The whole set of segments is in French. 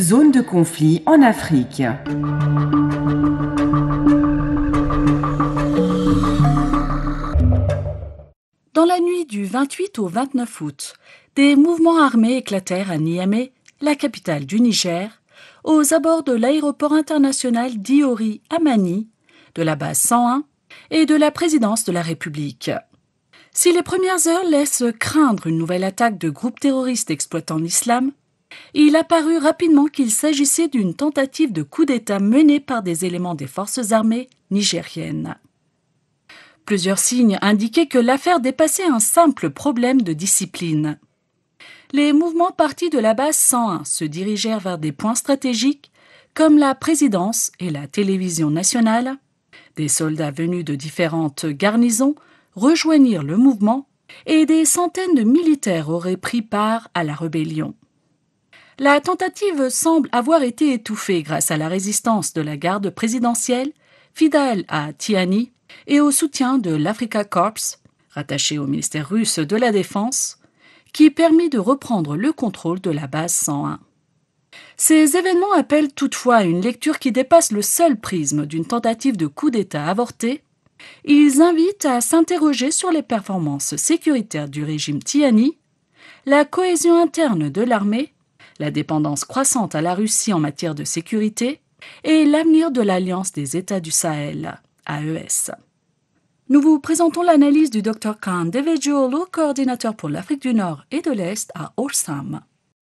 Zone de conflit en Afrique. Dans la nuit du 28 au 29 août, des mouvements armés éclatèrent à Niamey, la capitale du Niger, aux abords de l'aéroport international d'Iori Amani, de la base 101 et de la présidence de la République. Si les premières heures laissent craindre une nouvelle attaque de groupes terroristes exploitant l'islam, il apparut rapidement qu'il s'agissait d'une tentative de coup d'État menée par des éléments des forces armées nigériennes. Plusieurs signes indiquaient que l'affaire dépassait un simple problème de discipline. Les mouvements partis de la base 101 se dirigèrent vers des points stratégiques comme la présidence et la télévision nationale. Des soldats venus de différentes garnisons rejoignirent le mouvement et des centaines de militaires auraient pris part à la rébellion. La tentative semble avoir été étouffée grâce à la résistance de la garde présidentielle, fidèle à Tiani, et au soutien de l'Africa Corps, rattaché au ministère russe de la Défense, qui permit de reprendre le contrôle de la base 101. Ces événements appellent toutefois une lecture qui dépasse le seul prisme d'une tentative de coup d'État avortée. Ils invitent à s'interroger sur les performances sécuritaires du régime Tiani, la cohésion interne de l'armée, la dépendance croissante à la Russie en matière de sécurité et l'avenir de l'Alliance des États du Sahel, AES. Nous vous présentons l'analyse du Dr Khan Devejolu, coordinateur pour l'Afrique du Nord et de l'Est à Oursam.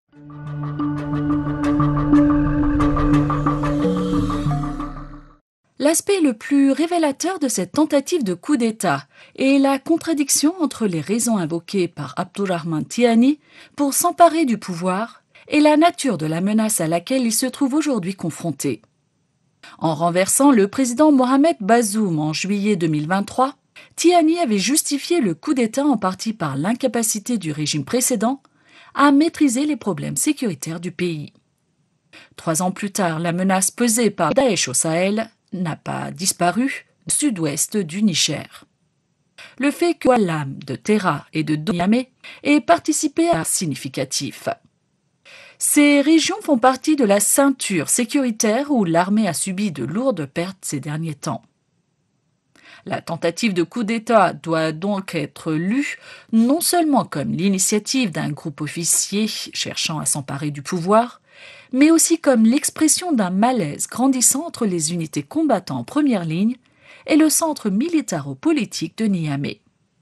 L'aspect le plus révélateur de cette tentative de coup d'État est la contradiction entre les raisons invoquées par Abdourahmane Tiani pour s'emparer du pouvoir et la nature de la menace à laquelle il se trouve aujourd'hui confronté. En renversant le président Mohamed Bazoum en juillet 2023, Tiani avait justifié le coup d'État en partie par l'incapacité du régime précédent à maîtriser les problèmes sécuritaires du pays. 3 ans plus tard, la menace pesée par Daesh au Sahel n'a pas disparu au sud-ouest du Niger. Le fait que Oualam, de Terra et de Niamey ait participé est significatif. Ces régions font partie de la ceinture sécuritaire où l'armée a subi de lourdes pertes ces derniers temps. La tentative de coup d'État doit donc être lue non seulement comme l'initiative d'un groupe officier cherchant à s'emparer du pouvoir, mais aussi comme l'expression d'un malaise grandissant entre les unités combattant en première ligne et le centre militaro-politique de Niamey.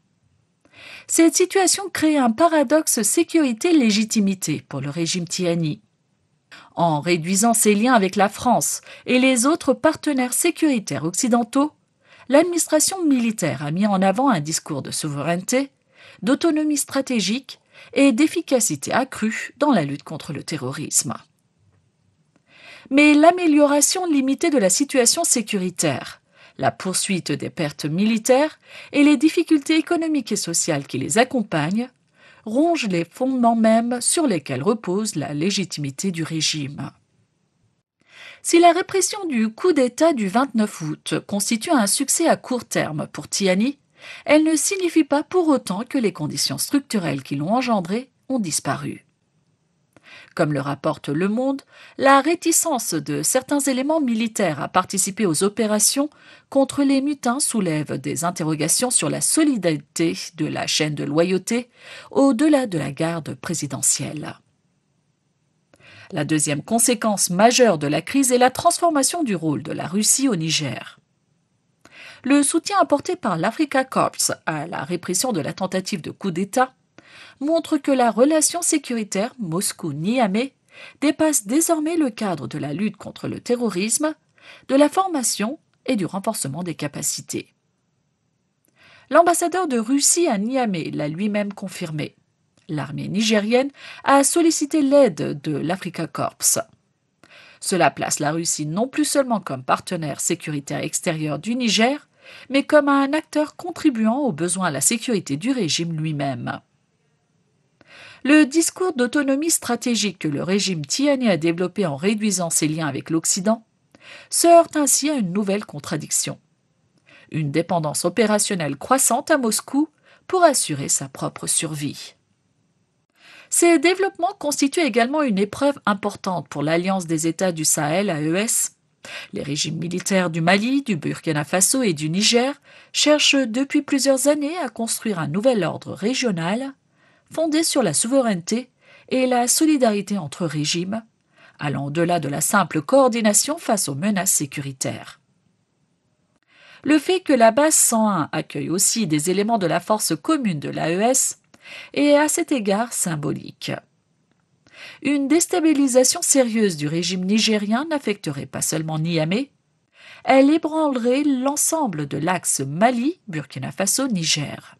Cette situation crée un paradoxe sécurité-légitimité pour le régime Tiani. En réduisant ses liens avec la France et les autres partenaires sécuritaires occidentaux, l'administration militaire a mis en avant un discours de souveraineté, d'autonomie stratégique et d'efficacité accrue dans la lutte contre le terrorisme. Mais l'amélioration limitée de la situation sécuritaire, la poursuite des pertes militaires et les difficultés économiques et sociales qui les accompagnent rongent les fondements mêmes sur lesquels repose la légitimité du régime. Si la répression du coup d'État du 29 août constitue un succès à court terme pour Tiani, elle ne signifie pas pour autant que les conditions structurelles qui l'ont engendré ont disparu. Comme le rapporte Le Monde, la réticence de certains éléments militaires à participer aux opérations contre les mutins soulève des interrogations sur la solidité de la chaîne de loyauté au-delà de la garde présidentielle. La deuxième conséquence majeure de la crise est la transformation du rôle de la Russie au Niger. Le soutien apporté par l'Africa Corps à la répression de la tentative de coup d'État montre que la relation sécuritaire Moscou-Niamey dépasse désormais le cadre de la lutte contre le terrorisme, de la formation et du renforcement des capacités. L'ambassadeur de Russie à Niamey l'a lui-même confirmé. L'armée nigérienne a sollicité l'aide de l'Africa Corps. Cela place la Russie non plus seulement comme partenaire sécuritaire extérieur du Niger, mais comme un acteur contribuant aux besoins à la sécurité du régime lui-même. Le discours d'autonomie stratégique que le régime Tiani a développé en réduisant ses liens avec l'Occident se heurte ainsi à une nouvelle contradiction. Une dépendance opérationnelle croissante à Moscou pour assurer sa propre survie. Ces développements constituent également une épreuve importante pour l'Alliance des États du Sahel, AES. Les régimes militaires du Mali, du Burkina Faso et du Niger cherchent depuis plusieurs années à construire un nouvel ordre régional fondé sur la souveraineté et la solidarité entre régimes, allant au-delà de la simple coordination face aux menaces sécuritaires. Le fait que la base 101 accueille aussi des éléments de la force commune de l'AES est à cet égard symbolique. Une déstabilisation sérieuse du régime nigérien n'affecterait pas seulement Niamey, elle ébranlerait l'ensemble de l'axe Mali-Burkina Faso-Niger.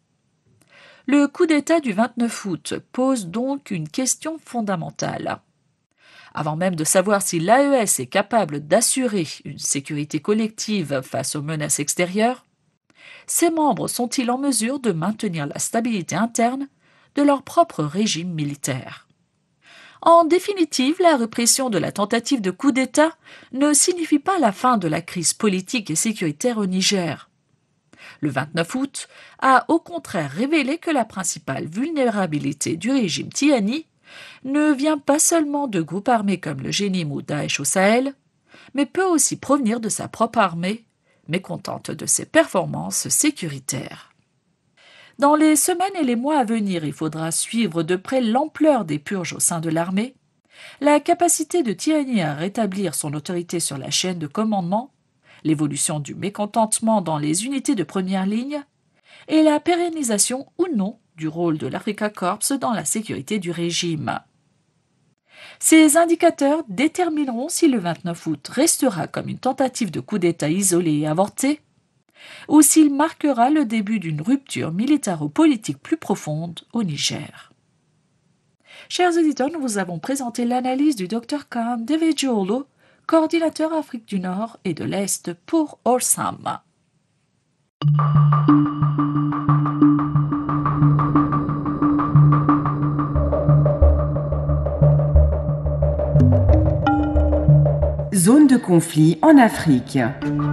Le coup d'État du 29 août pose donc une question fondamentale. Avant même de savoir si l'AES est capable d'assurer une sécurité collective face aux menaces extérieures, ses membres sont-ils en mesure de maintenir la stabilité interne de leur propre régime militaire? En définitive, la répression de la tentative de coup d'État ne signifie pas la fin de la crise politique et sécuritaire au Niger. Le 29 août a au contraire révélé que la principale vulnérabilité du régime Tiani ne vient pas seulement de groupes armés comme le Jénim ou Daesh au Sahel, mais peut aussi provenir de sa propre armée, mécontente de ses performances sécuritaires. Dans les semaines et les mois à venir, il faudra suivre de près l'ampleur des purges au sein de l'armée, la capacité de Tiani à rétablir son autorité sur la chaîne de commandement, l'évolution du mécontentement dans les unités de première ligne et la pérennisation ou non du rôle de l'Afrika Korps dans la sécurité du régime. Ces indicateurs détermineront si le 29 août restera comme une tentative de coup d'État isolée et avortée, ou s'il marquera le début d'une rupture militaro-politique plus profonde au Niger. Chers auditeurs, nous vous avons présenté l'analyse du Dr Khan Devejiolu, coordinateur Afrique du Nord et de l'Est pour Orsam. Zone de conflit en Afrique.